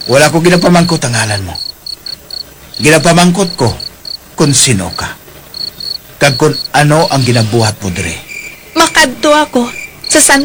Wala ko ginapamangkot ang ngalan mo. Ginapamangkot ko kung sino ka. Kag kung ano ang ginabuhat mo dire. Makadto ako sa San